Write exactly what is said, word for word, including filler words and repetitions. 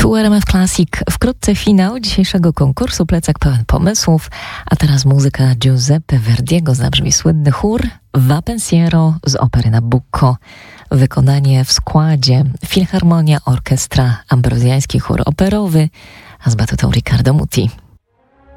Tu R M F Classic. Wkrótce finał dzisiejszego konkursu, plecak pełen pomysłów, a teraz muzyka Giuseppe Verdiego. Zabrzmi słynny chór Va Pensiero z opery Nabucco. Wykonanie w składzie Filharmonia Orkiestra, Ambrozjański Chór Operowy, a z batutą Riccardo Muti.